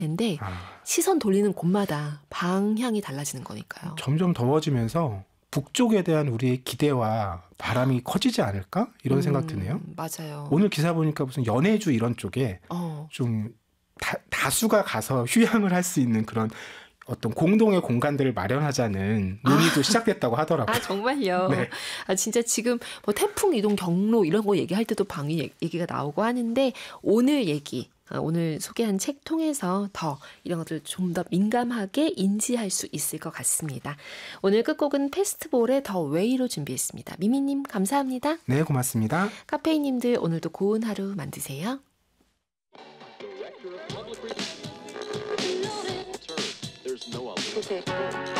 근데 시선 돌리는 곳마다 방향이 달라지는 거니까요. 점점 더워지면서 북쪽에 대한 우리의 기대와 바람이 커지지 않을까? 이런 생각 드네요. 맞아요. 오늘 기사 보니까 무슨 연해주 이런 쪽에 좀 다수가 가서 휴양을 할 수 있는 그런 어떤 공동의 공간들을 마련하자는 논의도 시작됐다고 하더라고요. 정말요? 네. 진짜 지금 뭐 태풍 이동 경로 이런 거 얘기할 때도 방위 얘기가 나오고 하는데 오늘 소개한 책 통해서 더 이런 것들을 좀 더 민감하게 인지할 수 있을 것 같습니다. 오늘 끝곡은 페스티벌의 더 웨이로 준비했습니다. 미미님 감사합니다. 네, 고맙습니다. 카페인님들 오늘도 고운 하루 만드세요. There's no other.